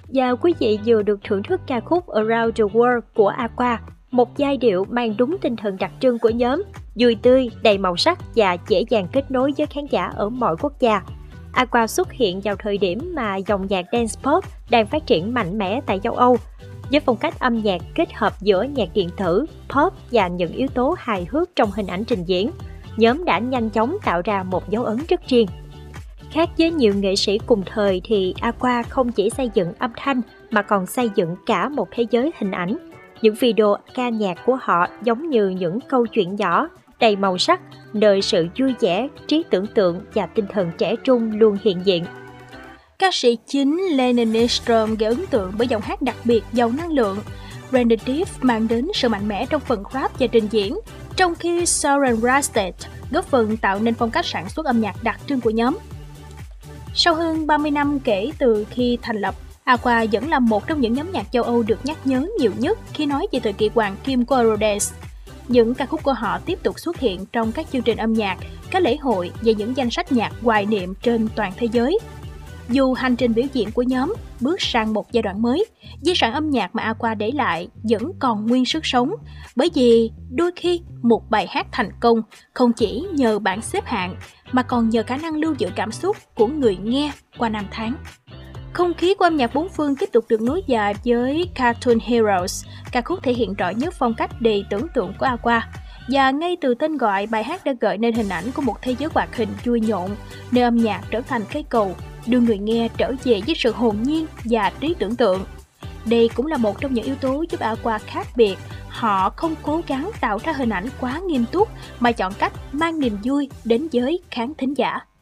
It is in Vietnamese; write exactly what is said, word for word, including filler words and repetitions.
Và quý vị vừa được thưởng thức ca khúc Around the World của Aqua, một giai điệu mang đúng tinh thần đặc trưng của nhóm, vui tươi, đầy màu sắc và dễ dàng kết nối với khán giả ở mọi quốc gia. Aqua xuất hiện vào thời điểm mà dòng nhạc dance pop đang phát triển mạnh mẽ tại châu Âu. Với phong cách âm nhạc kết hợp giữa nhạc điện tử, pop và những yếu tố hài hước trong hình ảnh trình diễn, nhóm đã nhanh chóng tạo ra một dấu ấn rất riêng. Khác với nhiều nghệ sĩ cùng thời thì Aqua không chỉ xây dựng âm thanh mà còn xây dựng cả một thế giới hình ảnh. Những video ca nhạc của họ giống như những câu chuyện nhỏ, đầy màu sắc, nơi sự vui vẻ, trí tưởng tượng và tinh thần trẻ trung luôn hiện diện. Ca sĩ chính Lennon Nystrom gây ấn tượng bởi giọng hát đặc biệt, giàu năng lượng. Randy Deep mang đến sự mạnh mẽ trong phần rap và trình diễn, trong khi Soren Rasted góp phần tạo nên phong cách sản xuất âm nhạc đặc trưng của nhóm. Sau hơn ba mươi năm kể từ khi thành lập, Aqua vẫn là một trong những nhóm nhạc châu Âu được nhắc nhớ nhiều nhất khi nói về thời kỳ hoàng kim của Eurodance. Những ca khúc của họ tiếp tục xuất hiện trong các chương trình âm nhạc, các lễ hội và những danh sách nhạc hoài niệm trên toàn thế giới. Dù hành trình biểu diễn của nhóm bước sang một giai đoạn mới, di sản âm nhạc mà Aqua để lại vẫn còn nguyên sức sống, bởi vì đôi khi một bài hát thành công không chỉ nhờ bảng xếp hạng mà còn nhờ khả năng lưu giữ cảm xúc của người nghe qua năm tháng. Không khí của âm nhạc bốn phương tiếp tục được nối dài với Cartoon Heroes, ca khúc thể hiện rõ nhất phong cách đầy tưởng tượng của Aqua. Và ngay từ tên gọi, bài hát đã gợi nên hình ảnh của một thế giới hoạt hình vui nhộn, nơi âm nhạc trở thành cây cầu, đưa người nghe trở về với sự hồn nhiên và trí tưởng tượng. Đây cũng là một trong những yếu tố giúp Aqua khác biệt. Họ không cố gắng tạo ra hình ảnh quá nghiêm túc mà chọn cách mang niềm vui đến với khán thính giả.